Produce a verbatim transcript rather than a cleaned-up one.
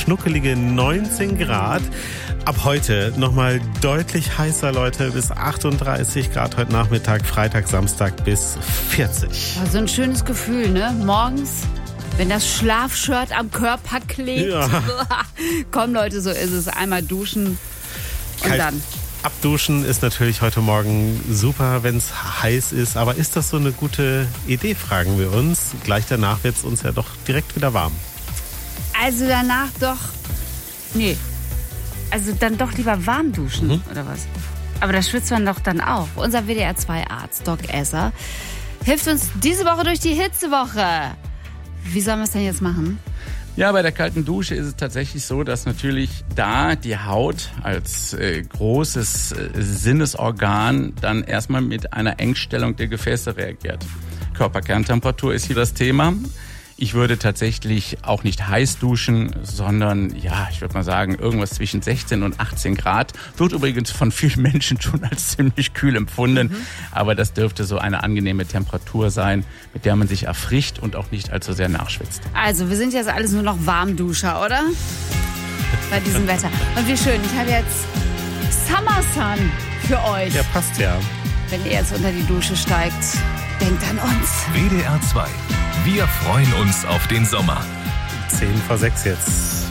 schnuckelige neunzehn Grad. Ab heute nochmal deutlich heißer, Leute, bis achtunddreißig Grad heute Nachmittag, Freitag, Samstag bis vierzig. So ein schönes Gefühl, ne? Morgens, wenn das Schlafshirt am Körper klebt. Ja. Komm, Leute, so ist es. Einmal duschen und Kalt. dann. Abduschen ist natürlich heute Morgen super, wenn es heiß ist. Aber ist das so eine gute Idee, fragen wir uns. Gleich danach wird es uns ja doch direkt wieder warm. Also danach doch, nee, also dann doch lieber warm duschen, mhm. oder was? Aber da schwitzt man doch dann auch. Unser W D R zwei Arzt, Doc Esser, hilft uns diese Woche durch die Hitzewoche. Wie sollen wir es denn jetzt machen? Ja, bei der kalten Dusche ist es tatsächlich so, dass natürlich da die Haut als äh, großes äh, Sinnesorgan dann erstmal mit einer Engstellung der Gefäße reagiert. Körperkerntemperatur ist hier das Thema. Ich würde tatsächlich auch nicht heiß duschen, sondern, ja, ich würde mal sagen, irgendwas zwischen sechzehn und achtzehn Grad. Wird übrigens von vielen Menschen schon als ziemlich kühl empfunden. Mhm. Aber das dürfte so eine angenehme Temperatur sein, mit der man sich erfrischt und auch nicht allzu sehr nachschwitzt. Also, wir sind jetzt alles nur noch Warmduscher, oder? Bei diesem Wetter. Und wie schön, ich habe jetzt Summer Sun für euch. Ja, passt ja. Wenn ihr jetzt unter die Dusche steigt, denkt an uns. W D R zwei. Wir freuen uns auf den Sommer. zehn vor sechs jetzt.